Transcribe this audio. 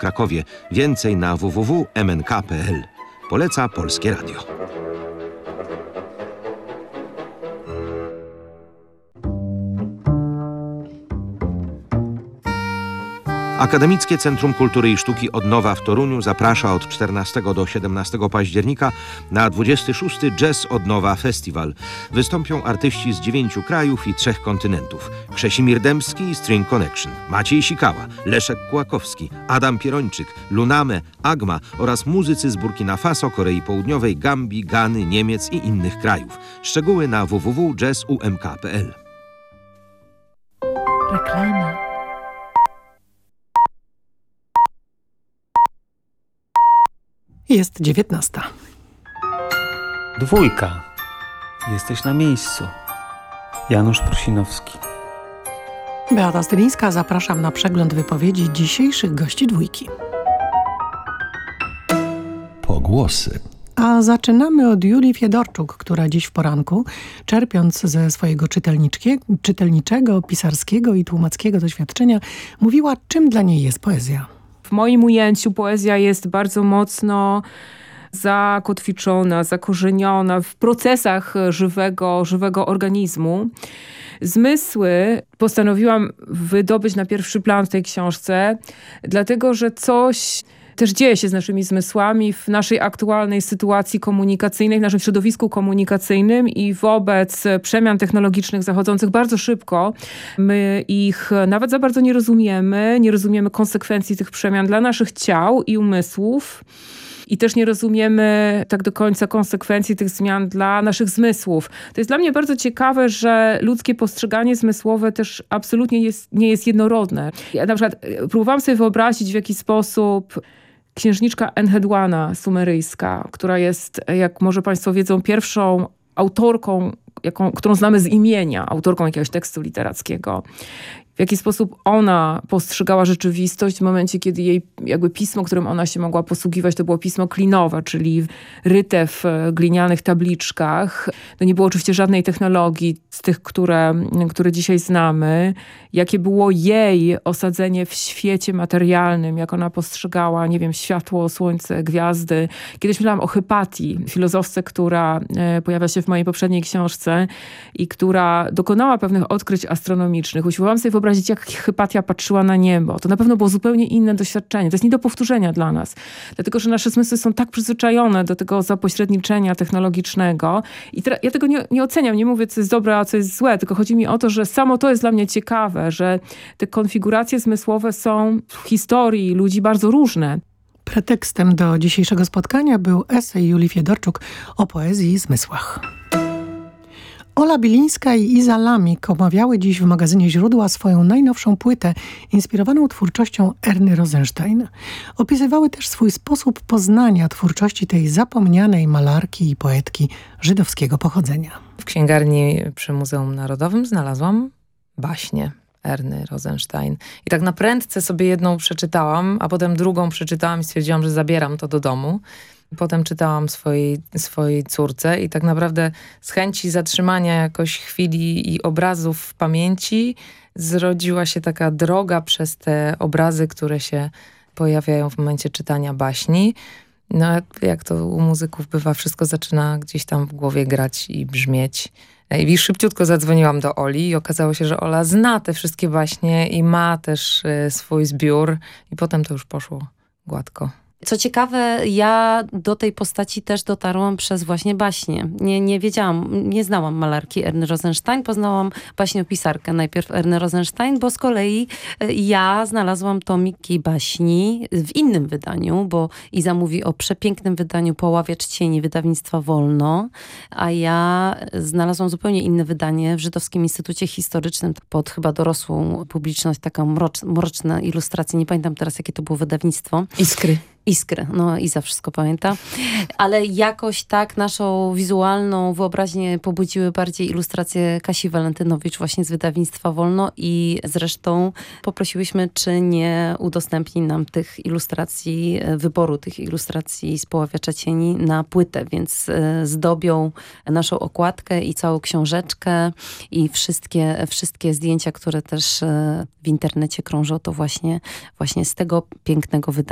Krakowie. Więcej na www.mnk.pl. Poleca Polskie Radio. Akademickie Centrum Kultury i Sztuki Odnowa w Toruniu zaprasza od 14 do 17 października na 26. Jazz Odnowa Festiwal. Wystąpią artyści z 9 krajów i 3 kontynentów. Krzesimir Dębski i String Connection, Maciej Sikała, Leszek Kłakowski, Adam Pierończyk, Luname, Agma oraz muzycy z Burkina Faso, Korei Południowej, Gambii, Gany, Niemiec i innych krajów. Szczegóły na www.jazzumk.pl. Reklama. Jest 19. Dwójka. Jesteś na miejscu. Janusz Prusinowski. Beata Stylińska, zapraszam na przegląd wypowiedzi dzisiejszych gości Dwójki. Pogłosy. A zaczynamy od Julii Fiedorczuk, która dziś w poranku, czerpiąc ze swojego czytelniczego, pisarskiego i tłumackiego doświadczenia, mówiła, czym dla niej jest poezja. W moim ujęciu poezja jest bardzo mocno zakotwiczona, zakorzeniona w procesach żywego organizmu. Zmysły postanowiłam wydobyć na pierwszy plan w tej książce, dlatego że coś też dzieje się z naszymi zmysłami w naszej aktualnej sytuacji komunikacyjnej, w naszym środowisku komunikacyjnym i wobec przemian technologicznych zachodzących bardzo szybko. My ich nawet za bardzo nie rozumiemy konsekwencji tych przemian dla naszych ciał i umysłów. I też nie rozumiemy tak do końca konsekwencji tych zmian dla naszych zmysłów. To jest dla mnie bardzo ciekawe, że ludzkie postrzeganie zmysłowe też absolutnie nie jest jednorodne. Ja na przykład próbowałam sobie wyobrazić, w jaki sposób księżniczka Enheduana sumeryjska, która jest, jak może Państwo wiedzą, pierwszą autorką, którą znamy z imienia, autorką jakiegoś tekstu literackiego. W jaki sposób ona postrzegała rzeczywistość w momencie, kiedy jej jakby pismo, którym ona się mogła posługiwać, to było pismo klinowe, czyli ryte w glinianych tabliczkach. No nie było oczywiście żadnej technologii z tych, które dzisiaj znamy. Jakie było jej osadzenie w świecie materialnym, jak ona postrzegała, nie wiem, światło, słońce, gwiazdy. Kiedyś myślałam o Hypatii, filozofce, która pojawia się w mojej poprzedniej książce i która dokonała pewnych odkryć astronomicznych. Usiłowałam sobie wyobrazić, jak Hypatia patrzyła na niebo. To na pewno było zupełnie inne doświadczenie. To jest nie do powtórzenia dla nas. Dlatego, że nasze zmysły są tak przyzwyczajone do tego zapośredniczenia technologicznego. I ja tego nie oceniam, nie mówię, co jest dobre, a co jest złe, tylko chodzi mi o to, że samo to jest dla mnie ciekawe, że te konfiguracje zmysłowe są w historii ludzi bardzo różne. Pretekstem do dzisiejszego spotkania był esej Julii Fiedorczuk o poezji i zmysłach. Ola Bilińska i Iza Lamik omawiały dziś w magazynie Źródła swoją najnowszą płytę, inspirowaną twórczością Erny Rosenstein. Opisywały też swój sposób poznania twórczości tej zapomnianej malarki i poetki żydowskiego pochodzenia. W księgarni przy Muzeum Narodowym znalazłam baśnie Erny Rosenstein. I tak na prędce sobie jedną przeczytałam, a potem drugą przeczytałam i stwierdziłam, że zabieram to do domu. Potem czytałam swojej córce i tak naprawdę z chęci zatrzymania jakoś chwili i obrazów w pamięci zrodziła się taka droga przez te obrazy, które się pojawiają w momencie czytania baśni. No jak to u muzyków bywa, wszystko zaczyna gdzieś tam w głowie grać i brzmieć. I szybciutko zadzwoniłam do Oli i okazało się, że Ola zna te wszystkie baśnie i ma też swój zbiór i potem to już poszło gładko. Co ciekawe, ja do tej postaci też dotarłam przez właśnie baśnie. Nie wiedziałam, nie znałam malarki Erny Rosenstein, poznałam baśniopisarkę najpierw Ernę Rosenstein, bo z kolei ja znalazłam tomiki baśni w innym wydaniu, bo Iza mówi o przepięknym wydaniu Poławiacz cieni wydawnictwa Wolno, a ja znalazłam zupełnie inne wydanie w Żydowskim Instytucie Historycznym pod chyba dorosłą publiczność, taka mroczna ilustracja, nie pamiętam teraz jakie to było wydawnictwo. Iskry, no Iza wszystko pamięta. Ale jakoś tak naszą wizualną wyobraźnię pobudziły bardziej ilustracje Kasi Walentynowicz właśnie z wydawnictwa Wolno i zresztą poprosiłyśmy, czy nie udostępni nam tych ilustracji, wyboru tych ilustracji z Poławiacza cieni na płytę, więc zdobią naszą okładkę i całą książeczkę i wszystkie zdjęcia, które też w internecie krążą, to właśnie z tego pięknego wydania